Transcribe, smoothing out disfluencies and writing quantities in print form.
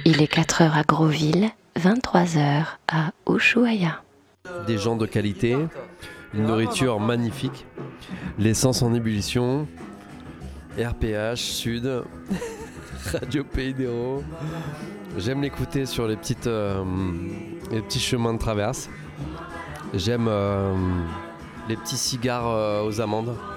Il est 4 heures à Grosville, 23 heures à Ushuaïa. Des gens de qualité, une nourriture magnifique, l'essence en ébullition, RPH, Sud, Radio Pays d'Hérault. J'aime l'écouter sur les petits chemins de traverse. J'aime les petits cigares aux amandes.